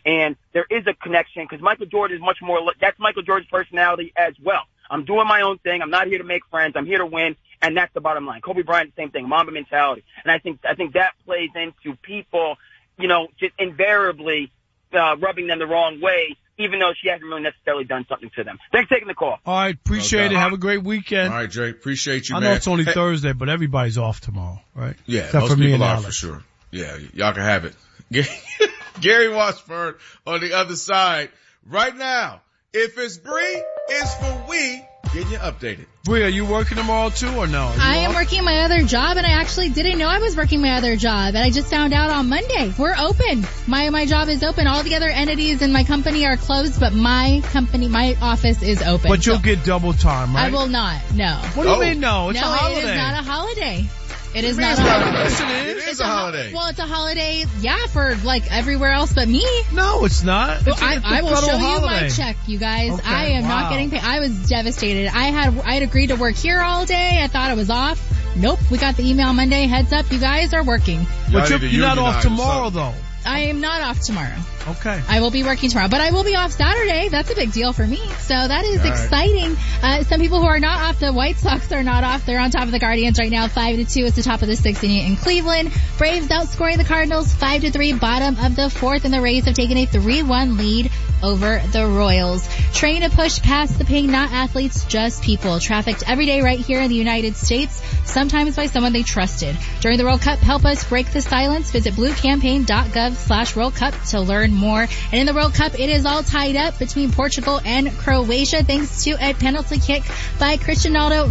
And there is a connection because Michael Jordan is much more, that's Michael Jordan's personality as well. I'm doing my own thing. I'm not here to make friends. I'm here to win. And that's the bottom line. Kobe Bryant, the same thing, Mamba mentality. And I think that plays into people, just invariably, rubbing them the wrong way, even though she hasn't really necessarily done something to them. Thanks for taking the call. All right. Appreciate it. Have a great weekend. All right, Drake. Appreciate you, man. I know it's only Thursday, but everybody's off tomorrow, right? Yeah, except most for me people and are Alex. for sure. Yeah, y'all can have it. Gary Washburn on the other side. Right now, if it's Bree, it's for we. Getting you updated. Bree, are you working tomorrow too or no? I am working my other job, and I actually didn't know I was working my other job, and I just found out on Monday. We're open. My job is open. All the other entities in my company are closed, but my office is open. But you'll get double time, right? I will not. No. What do you mean no? It's a holiday. It is not a holiday. It is not a holiday. Yes, it is. It is a holiday. Well, it's a holiday, for everywhere else but me. No, it's not. I will show you my check, you guys. Okay, I am not getting paid. I was devastated. I had agreed to work here all day. I thought I was off. Nope. We got the email Monday. Heads up, you guys are working. But you're not off tomorrow, though. I am not off tomorrow. Okay. I will be working tomorrow, but I will be off Saturday. That's a big deal for me. So that is exciting. Some people who are not off, the White Sox are not off. They're on top of the Guardians right now. 5-2 is the top of the sixth inning in Cleveland. Braves outscoring the Cardinals 5-3, bottom of the fourth, and the Rays have taken a 3-1 lead over the Royals. Train to push past the pain, not athletes, just people. Trafficked every day right here in the United States, sometimes by someone they trusted. During the World Cup, help us break the silence. Visit bluecampaign.gov/World Cup to learn more. And in the World Cup, it is all tied up between Portugal and Croatia thanks to a penalty kick by Cristiano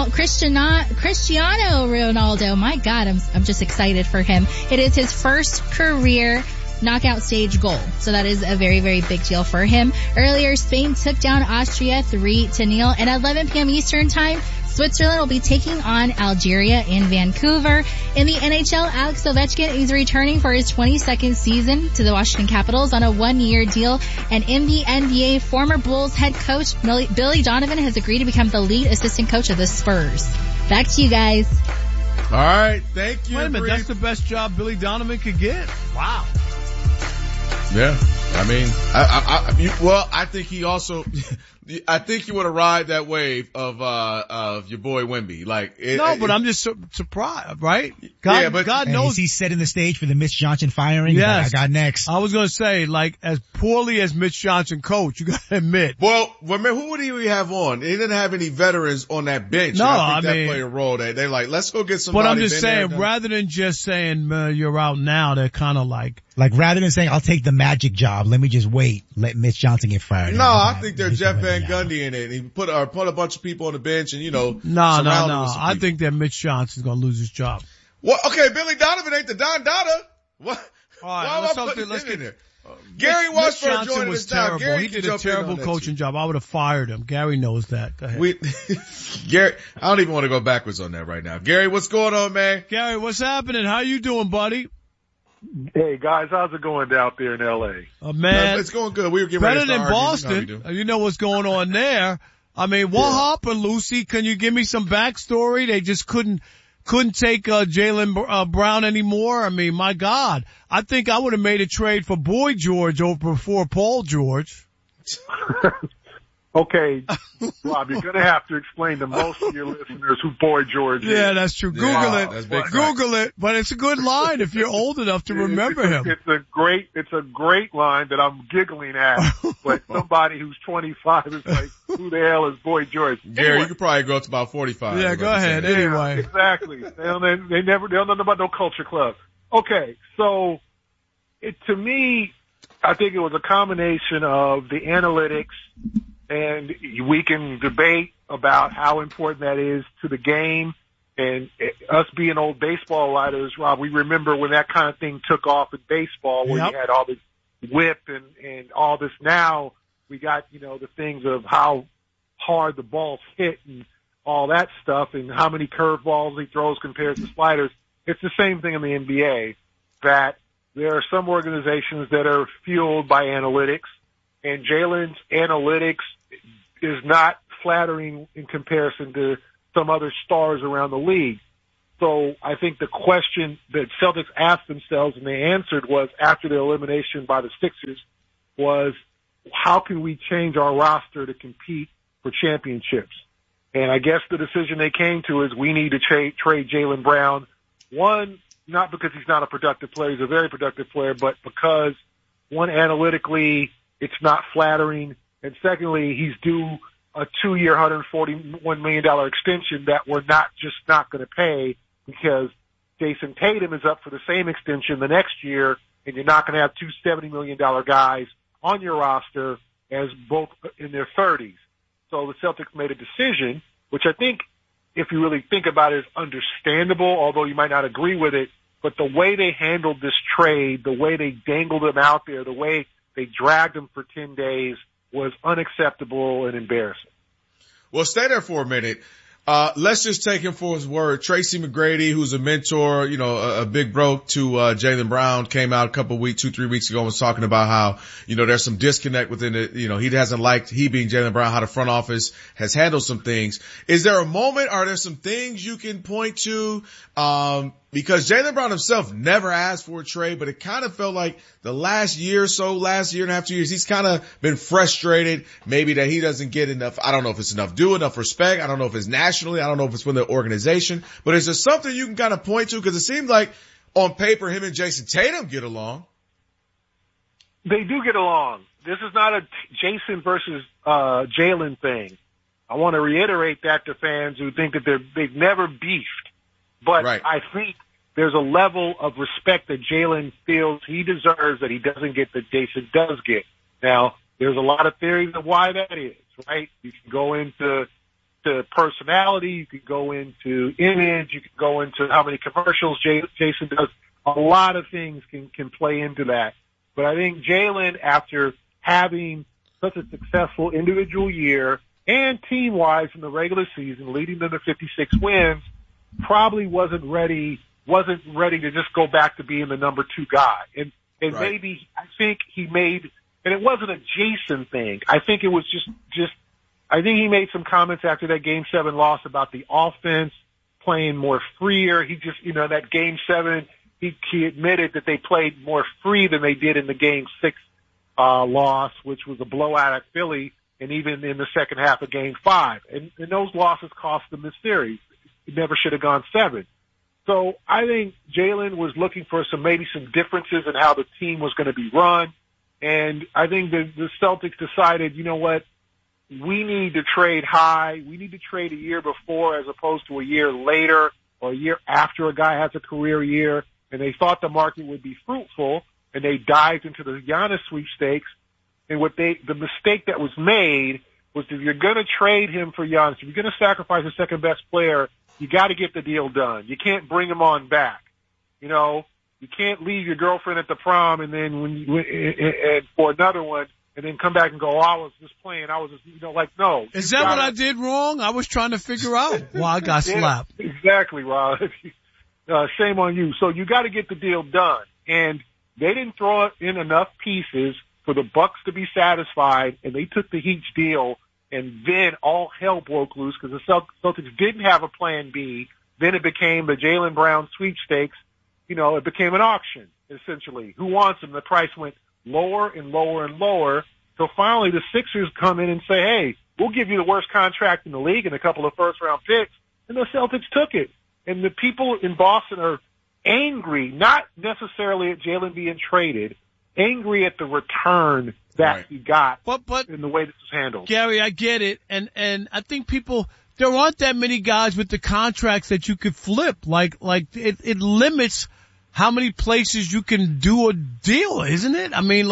Ronaldo. My God, I'm just excited for him. It is his first career knockout stage goal. So that is a very, very big deal for him. Earlier, Spain took down Austria 3-0. And at 11 p.m. Eastern time, Switzerland will be taking on Algeria in Vancouver. In the NHL, Alex Ovechkin is returning for his 22nd season to the Washington Capitals on a 1-year deal. And in the NBA, former Bulls head coach Billy Donovan has agreed to become the lead assistant coach of the Spurs. Back to you guys. All right. Thank you. Wait a minute. That's the best job Billy Donovan could get. Wow. Yeah. I mean, I think he also, I think he would have ride that wave of your boy Wemby. But I'm just surprised, right? God knows he's setting the stage for the Mitch Johnson firing. Yes. I got next. I was going to say, as poorly as Mitch Johnson coached, you got to admit. Well, who would he have on? He didn't have any veterans on that bench. No, I think that played a role. They're let's go get somebody. But I'm just saying, rather than just saying, you're out now, they're kind of like rather than saying, I'll take the Magic job, let me just wait, let Mitch Johnson get fired. No, I think they're Jeff Van Gundy in it. He put a bunch of people on the bench and, No. I think that Mitch Johnson's going to lose his job. Well, okay, Billy Donovan ain't the Don Dada. What? All right, let's get there. Gary Washburn joining us now. Gary, he did a terrible coaching job. I would have fired him. Gary knows that. Go ahead. Gary, I don't even want to go backwards on that right now. Gary, what's going on, man? Gary, what's happening? How you doing, buddy? Hey guys, how's it going out there in LA? Man, it's going good. We were getting better ready to than Boston. You know what's going on there. I mean, what happened, Lucy? Can you give me some backstory? They just couldn't take Jaylen Brown anymore. I mean, my God, I think I would have made a trade for Boy George before Paul George. Okay, Rob, you're going to have to explain to most of your listeners who Boy George is. Yeah, that's true. Google it. Google it. But it's a good line if you're old enough to remember him. It's a great line that I'm giggling at. But somebody who's 25 is like, who the hell is Boy George? Gary, anyway, you could probably grow up to about 45. Yeah, go ahead. Anyway. Exactly. They don't know about no culture club. Okay, so to me, I think it was a combination of the analytics. And we can debate about how important that is to the game. And us being old baseball writers, Rob, we remember when that kind of thing took off in baseball where you had all this whip and all this. Now we got, the things of how hard the balls hit and all that stuff and how many curveballs he throws compared to sliders. It's the same thing in the NBA, that there are some organizations that are fueled by analytics, and Jaylen's analytics is not flattering in comparison to some other stars around the league. So I think the question that Celtics asked themselves and they answered was, after the elimination by the Sixers was how can we change our roster to compete for championships? And I guess the decision they came to is we need to trade Jaylen Brown. One, not because he's not a productive player, he's a very productive player, but because, one, analytically, it's not flattering, and secondly, he's due a 2-year, $141 million extension that we're not going to pay because Jason Tatum is up for the same extension the next year, and you're not going to have two $70 million guys on your roster as both in their 30s. So the Celtics made a decision, which I think, if you really think about it, is understandable, although you might not agree with it. But the way they handled this trade, the way they dangled him out there, the way they dragged him for 10 days was unacceptable and embarrassing. Well, stay there for a minute. Let's just take him for his word. Tracy McGrady, who's a mentor, a big bro to Jaylen Brown, came out 2-3 weeks ago and was talking about how, there's some disconnect within it. He hasn't liked, he being Jaylen Brown, how the front office has handled some things. Is there a moment, are there some things you can point to? Because Jaylen Brown himself never asked for a trade, but it kind of felt like the last year or so, last year and a half, 2 years, he's kind of been frustrated maybe that he doesn't get enough. I don't know if it's enough due, enough respect. I don't know if it's nationally. I don't know if it's from the organization, but is there something you can kind of point to? Because it seems like on paper, him and Jason Tatum get along. They do get along. This is not a Jason versus Jaylen thing. I want to reiterate that to fans who think that they've never beefed. But right. I think there's a level of respect that Jaylen feels he deserves that he doesn't get that Jason does get. Now, there's a lot of theories of why that is, right? You can go into personality, you can go into image, you can go into how many commercials Jason does. A lot of things can play into that. But I think Jaylen, after having such a successful individual year and team-wise in the regular season, leading them to 56 wins, probably wasn't ready to just go back to being the number 2 guy. And right. Maybe I think he made, and it wasn't a Jason thing. I think it was just I think he made some comments after that Game 7 loss about the offense playing more freer. He just, that Game 7, he admitted that they played more free than they did in the Game 6 loss, which was a blowout at Philly, and even in the second half of Game 5. And those losses cost them this series. It never should have gone 7. So I think Jaylen was looking for maybe some differences in how the team was going to be run. And I think the Celtics decided, you know what, we need to trade high. We need to trade a year before as opposed to a year later or a year after a guy has a career year. And they thought the market would be fruitful, and they dived into the Giannis sweepstakes. And the mistake that was made was if you're going to trade him for Giannis, if you're going to sacrifice the second best player, you got to get the deal done. You can't bring him on back. You can't leave your girlfriend at the prom and then and for another one and then come back and go, I was just playing. I was just, no. Is that what I did wrong? I was trying to figure out why I got slapped. Exactly, Rob. Shame on you. So you got to get the deal done. And they didn't throw in enough pieces for the Bucks to be satisfied, and they took the Heat's deal. And then all hell broke loose because the Celtics didn't have a plan B. Then it became the Jaylen Brown sweepstakes. It became an auction, essentially. Who wants him? The price went lower and lower and lower. So finally the Sixers come in and say, hey, we'll give you the worst contract in the league and a couple of first-round picks. And the Celtics took it. And the people in Boston are angry, not necessarily at Jaylen being traded, angry at the return that he got but in the way this was handled. Gary, I get it. And I think there aren't that many guys with the contracts that you could flip. Like it limits how many places you can do a deal, isn't it? I mean,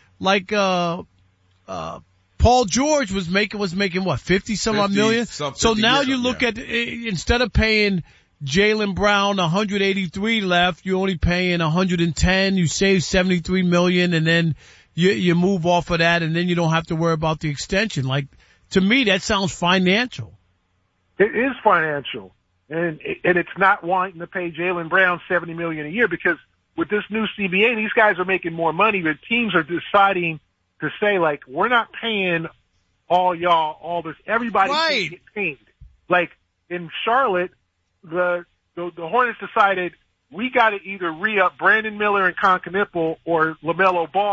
Paul George was making what, 50 some odd million? So now you look at, instead of paying Jaylen Brown 183 left, you're only paying 110, you save 73 million, and then you move off of that, and then you don't have to worry about the extension. To me, that sounds financial. It is financial. And it's not wanting to pay Jaylen Brown $70 million a year, because with this new CBA, these guys are making more money, but teams are deciding to say, we're not paying all y'all all this. Everybody can get paid. In Charlotte, the Hornets decided we got to either re-up Brandon Miller and Concanipple or LaMelo Ball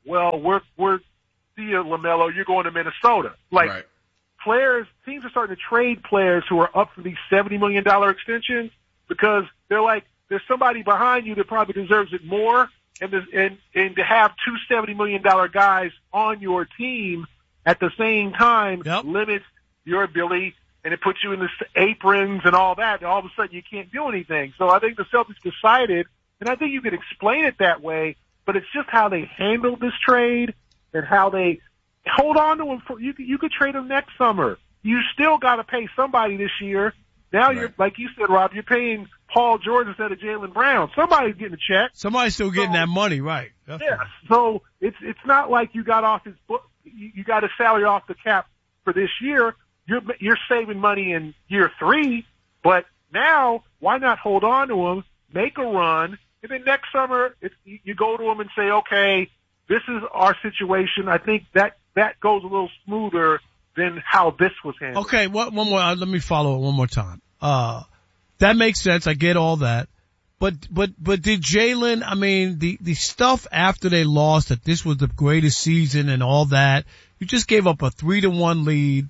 well, we're see you, LaMelo, you're going to Minnesota. Like, right. Teams are starting to trade players who are up for these $70 million extensions because they're like, there's somebody behind you that probably deserves it more. And to have two $70 million guys on your team at the same time limits your ability, and it puts you in the aprons and all that. And all of a sudden you can't do anything. So I think the Celtics decided, and I think you could explain it that way, but it's just how they handled this trade and how they hold on to him. You could trade him next summer. You still got to pay somebody this year. Now you're, like you said, Rob, you're paying Paul George instead of Jaylen Brown. Somebody's getting a check. Somebody's still getting that money, right? Yes. So it's not like you got off his book. You got his salary off the cap for this year. You're saving money in year 3, but now why not hold on to him, make a run, and then next summer you go to him and say, okay, this is our situation. I think that goes a little smoother than how this was handled. Okay, one more. Let me follow it one more time. That makes sense. I get all that. But did Jaylen, I mean, the stuff after they lost that this was the greatest season and all that, you just gave up a 3-1 lead.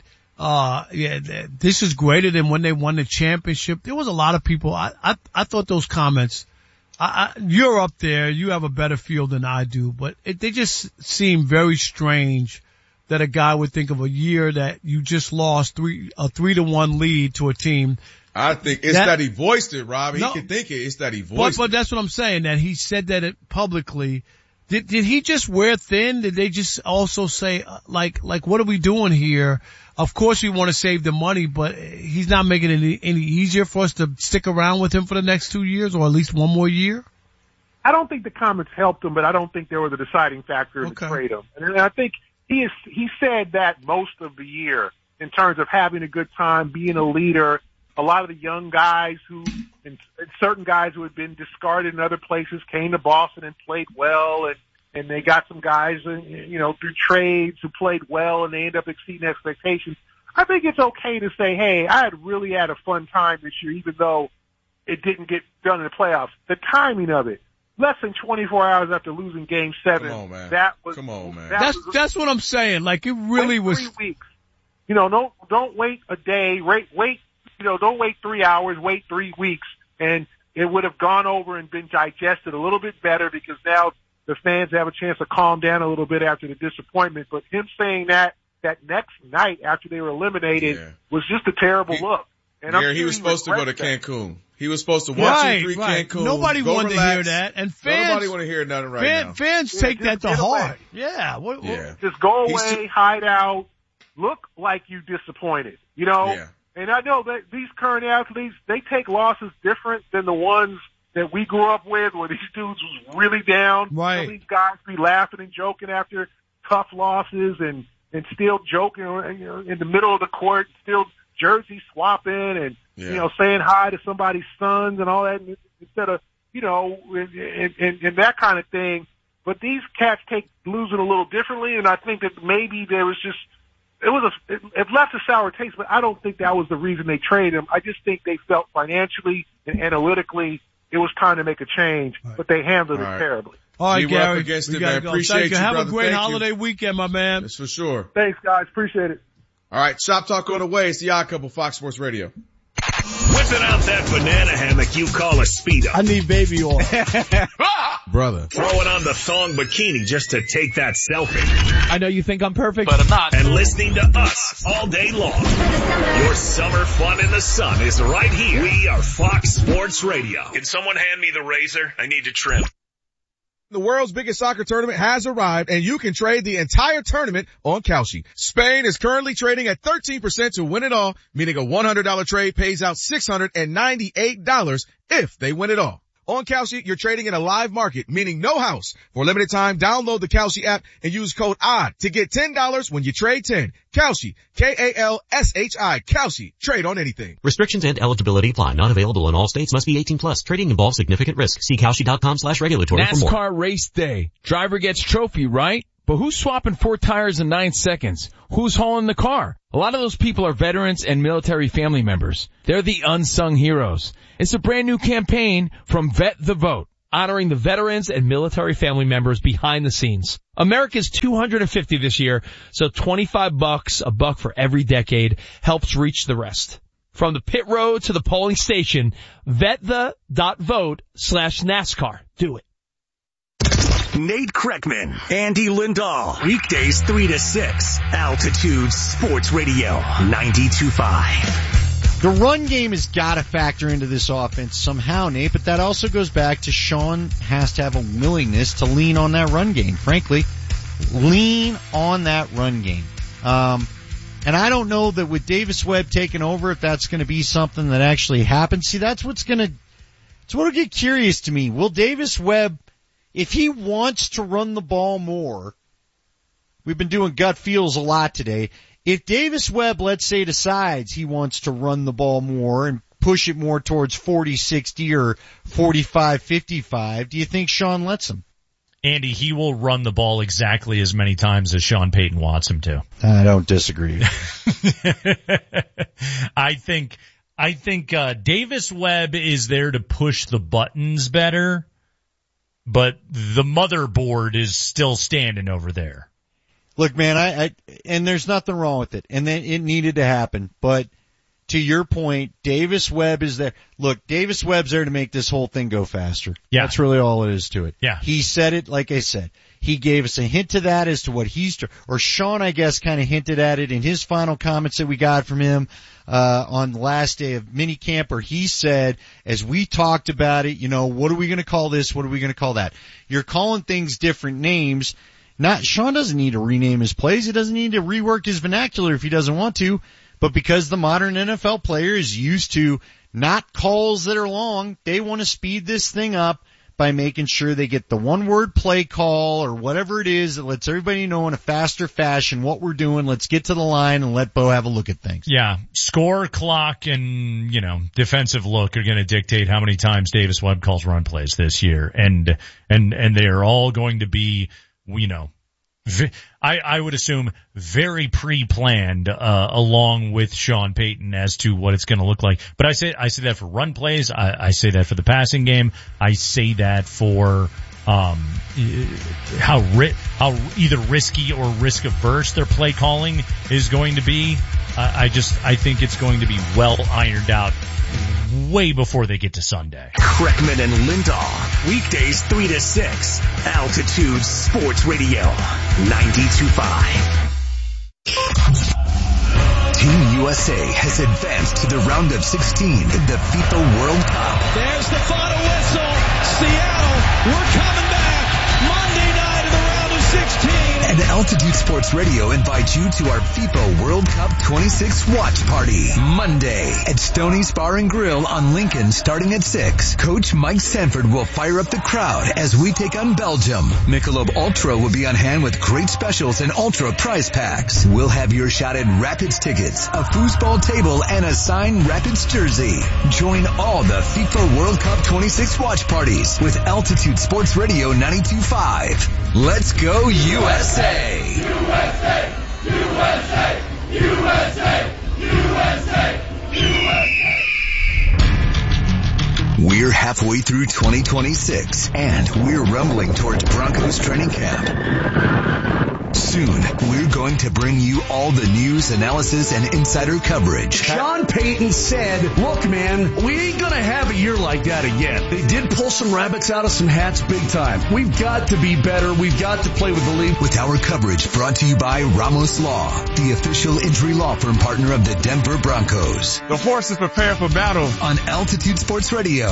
This is greater than when they won the championship. There was a lot of people. I thought those comments, you're up there. You have a better feel than I do, but they just seem very strange that a guy would think of a year that you just lost a 3-1 lead to a team. I think it's that he voiced it, Rob. He can think it. It's that he voiced it. But that's what I'm saying, that he said that publicly. Did he just wear thin? Did they just also say, like, what are we doing here? Of course we want to save the money, but he's not making it any easier for us to stick around with him for the next 2 years or at least one more year? I don't think the comments helped him, but I don't think they were the deciding factor to trade him. And I think he said that most of the year in terms of having a good time, being a leader. A lot of the young guys and certain guys who had been discarded in other places came to Boston and played well, and they got some guys, through trades who played well, and they end up exceeding expectations. I think it's okay to say, hey, I really had a fun time this year, even though it didn't get done in the playoffs. The timing of it, less than 24 hours after losing Game 7. Come on, man. Come on, man. That's what I'm saying. Like, it really was 3 weeks. Don't wait a day. Wait. Don't wait 3 hours, wait 3 weeks, and it would have gone over and been digested a little bit better because now the fans have a chance to calm down a little bit after the disappointment. But him saying that next night after they were eliminated was just a terrible look. And he was supposed to go to Cancun. He was supposed to 1, 2, 3 Cancun. Nobody wanted to hear that, and fans. Nobody want to hear nothing now. Fans take that to heart. Just go away, hide out, look like you disappointed. Yeah. And I know that these current athletes, they take losses different than the ones that we grew up with, where these dudes was really down. Right. These guys be laughing and joking after tough losses and still joking in the middle of the court, still jersey swapping and, saying hi to somebody's sons and all that instead of, and that kind of thing. But these cats take losing a little differently, and I think that maybe there was just, it left a sour taste, but I don't think that was the reason they traded him. I just think they felt financially and analytically it was time to make a change, but they handled it terribly. All right, Gary. Against it, man. Appreciate you, Have brother. a great holiday weekend, my man. That's for sure. Thanks, guys. Appreciate it. All right, Shop Talk on the way. It's the Odd Couple, Fox Sports Radio. Whipping out that banana hammock you call a Speedo. I need baby oil. Brother. Throwing on the thong bikini just to take that selfie. I know you think I'm perfect, but I'm not. And listening to us all day long. Your summer fun in the sun is right here. We are Fox Sports Radio. Can someone hand me the razor? I need to trim. The world's biggest soccer tournament has arrived, and you can trade the entire tournament on Kalshi. Spain is currently trading at 13% to win it all, meaning a $100 trade pays out $698 if they win it all. On Kalshi, you're trading in a live market, meaning no house. For a limited time, download the Kalshi app and use code ODD to get $10 when you trade 10. Kalshi, K-A-L-S-H-I, Kalshi. Trade on anything. Restrictions and eligibility apply. Not available in all states. Must be 18 plus. Trading involves significant risk. See Kalshi.com/regulatory for more. NASCAR race day. Driver gets trophy, right? But who's swapping 4 tires in 9 seconds? Who's hauling the car? A lot of those people are veterans and military family members. They're the unsung heroes. It's a brand new campaign from Vet the Vote. honoring the veterans and military family members behind the scenes. America's 250 this year, so $25, $1 for every decade, helps reach the rest. From the pit road to the polling station, vetThe.vote/NASCAR. Do it. Nate Kreckman, Andy Lindahl, weekdays 3 to 6, Altitude Sports Radio, 92.5. The run game has got to factor into this offense somehow, Nate, but that also goes back to Sean has to have a willingness to lean on that run game. Frankly, lean on that run game. And I don't know that with Davis Webb taking over, if that's going to be something that actually happens. See, that's what'll get curious to me. Will Davis Webb, if he wants to run the ball more, we've been doing gut feels a lot today. If Davis Webb, let's say, decides he wants to run the ball more and push it more towards 40-60 or 45-55, do you think Sean lets him? Andy, he will run the ball exactly as many times as Sean Payton wants him to. I don't disagree. I think Davis Webb is there to push the buttons better, but the motherboard is still standing over there. Look, man, and there's nothing wrong with it, and then it needed to happen, but to your point, Davis Webb is there. Look, Davis Webb's there to make this whole thing go faster. Yeah. That's really all it is to it. Yeah. He said it, like I said. He gave us a hint to that as to what or Sean, I guess, kind of hinted at it in his final comments that we got from him, on the last day of minicamp, where he said, as we talked about it, what are we going to call this? What are we going to call that? You're calling things different names. Sean doesn't need to rename his plays. He doesn't need to rework his vernacular if he doesn't want to. But because the modern NFL player is used to not calls that are long, they want to speed this thing up by making sure they get the one-word play call or whatever it is that lets everybody know in a faster fashion what we're doing. Let's get to the line and let Bo have a look at things. Yeah, score, clock, and, defensive look are going to dictate how many times Davis Webb calls run plays this year. And they are all going to be, I would assume very pre-planned, along with Sean Payton as to what it's going to look like. But I say that for run plays. I say that for the passing game. I say that for, how either risky or risk averse their play calling is going to be. I think it's going to be well ironed out way before they get to Sunday. Kreckman and Lindahl, weekdays 3 to 6, Altitude Sports Radio, 92.5. Team USA has advanced to the round of 16 in the FIFA World Cup. There's the final whistle. Seattle, we're coming back. Monday night in the round of 16. And Altitude Sports Radio invites you to our FIFA World Cup 26 watch party. Monday at Stoney's Bar and Grill on Lincoln starting at 6. Coach Mike Sanford will fire up the crowd as we take on Belgium. Michelob Ultra will be on hand with great specials and Ultra prize packs. We'll have your shot at Rapids tickets, a foosball table, and a signed Rapids jersey. Join all the FIFA World Cup 26 watch parties with Altitude Sports Radio 92.5. Let's go USA! USA! USA! USA! USA! USA! We're halfway through 2026, and we're rumbling towards Broncos training camp. Soon, we're going to bring you all the news, analysis, and insider coverage. Sean Payton said, look, man, we ain't going to have a year like that again. They did pull some rabbits out of some hats big time. We've got to be better. We've got to play with the league. With our coverage brought to you by Ramos Law, the official injury law firm partner of the Denver Broncos. The horse is prepared for battle. On Altitude Sports Radio,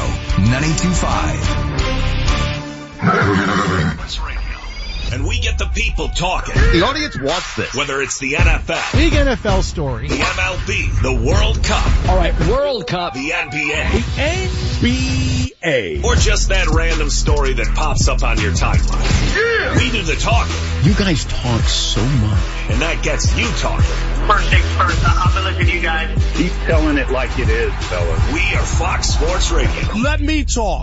92.5. And we get the people talking. The audience wants this. Whether it's the NFL, big NFL story, the MLB, the World Cup. All right, World Cup. The NBA. The NBA. Or just that random story that pops up on your timeline. Yeah. We do the talking. You guys talk so much. And that gets you talking. First things first, I'll be listening to you guys. Keep telling it like it is, fellas. We are Fox Sports Radio. Let me talk.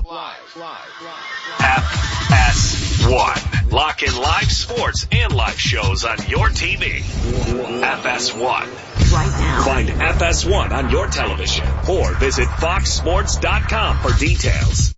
FS1. Lock in live sports and live shows on your TV. FS1. Right now. Find FS1 on your television or visit foxsports.com for details.